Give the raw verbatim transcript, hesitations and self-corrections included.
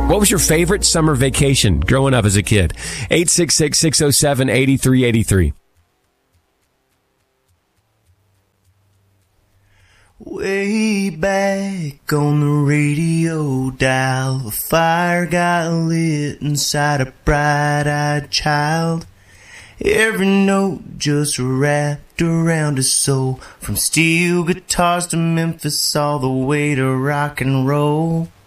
What was your favorite summer vacation growing up as a kid? eight six six, six oh seven, eight three eight three. Way back on the radio dial, a fire got lit inside a bright-eyed child. Every note just wrapped around his soul, from steel guitars to Memphis all the way to rock and roll.